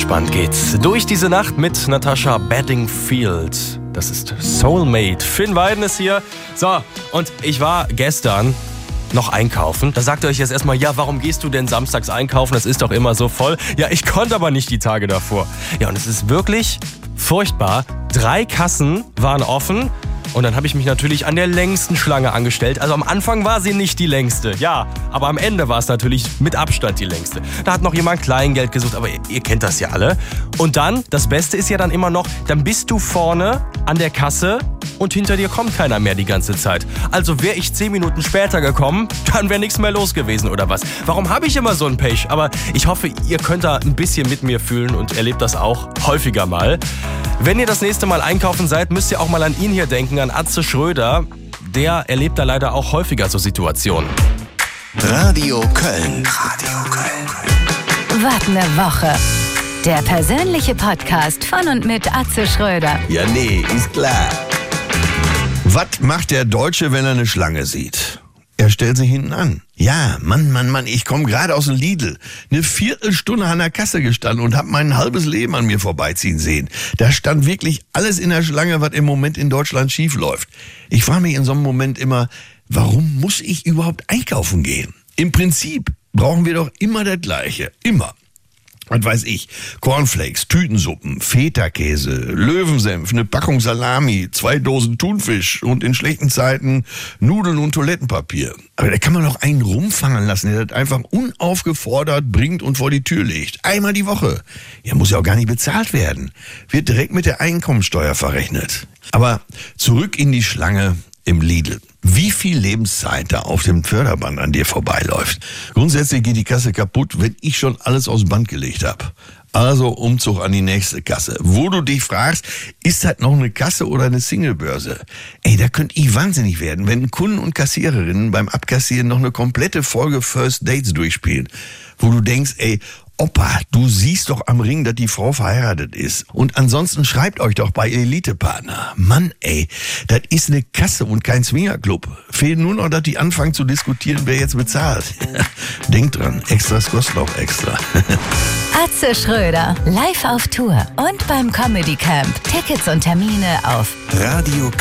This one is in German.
entspannt geht's durch diese Nacht mit Natasha Bedingfield. Das ist Soulmate. Finn Weiden ist hier. So, und ich war gestern noch einkaufen. Da sagt ihr euch jetzt erstmal, ja, warum gehst du denn samstags einkaufen? Das ist doch immer so voll. Ja, ich konnte aber nicht die Tage davor. Ja, und es ist wirklich furchtbar. 3 Kassen waren offen. Und dann habe ich mich natürlich an der längsten Schlange angestellt. Also am Anfang war sie nicht die längste, ja. Aber am Ende war es natürlich mit Abstand die längste. Da hat noch jemand Kleingeld gesucht, aber ihr kennt das ja alle. Und dann, das Beste ist ja dann immer noch, dann bist du vorne an der Kasse und hinter dir kommt keiner mehr die ganze Zeit. Also wäre ich 10 Minuten später gekommen, dann wäre nichts mehr los gewesen oder was. Warum habe ich immer so ein Pech? Aber ich hoffe, ihr könnt da ein bisschen mit mir fühlen und erlebt das auch häufiger mal. Wenn ihr das nächste Mal einkaufen seid, müsst ihr auch mal an ihn hier denken, an Atze Schröder. Der erlebt da leider auch häufiger so Situationen. Radio Köln. Radio Köln. Was ne Woche. Der persönliche Podcast von und mit Atze Schröder. Ja, nee, ist klar. Was macht der Deutsche, wenn er eine Schlange sieht? Er stellt sich hinten an. Ja, Mann, ich komme gerade aus dem Lidl. Eine Viertelstunde an der Kasse gestanden und habe mein halbes Leben an mir vorbeiziehen sehen. Da stand wirklich alles in der Schlange, was im Moment in Deutschland schief läuft. Ich frage mich in so einem Moment immer, warum muss ich überhaupt einkaufen gehen? Im Prinzip brauchen wir doch immer das Gleiche. Immer. Was weiß ich, Cornflakes, Tütensuppen, Feta-Käse, Löwensenf, eine Packung Salami, 2 Dosen Thunfisch und in schlechten Zeiten Nudeln und Toilettenpapier. Aber da kann man doch einen rumfangen lassen, der das einfach unaufgefordert bringt und vor die Tür legt. Einmal die Woche. Ja, muss ja auch gar nicht bezahlt werden. Wird direkt mit der Einkommensteuer verrechnet. Aber zurück in die Schlange im Lidl. Wie viel Lebenszeit da auf dem Förderband an dir vorbeiläuft. Grundsätzlich geht die Kasse kaputt, wenn ich schon alles aus dem Band gelegt habe. Also Umzug an die nächste Kasse. Wo du dich fragst, ist das noch eine Kasse oder eine Singlebörse? Ey, da könnte ich wahnsinnig werden, wenn Kunden und Kassiererinnen beim Abkassieren noch eine komplette Folge First Dates durchspielen. Wo du denkst, ey, Opa, du siehst doch am Ring, dass die Frau verheiratet ist. Und ansonsten schreibt euch doch bei Elite-Partner. Mann, ey, das ist eine Kasse und kein Swingerclub. Fehlt nur noch, dass die anfangen zu diskutieren, wer jetzt bezahlt. Denkt dran, Extras kosten auch extra. Atze Schröder, live auf Tour und beim Comedy Camp. Tickets und Termine auf radioköln.de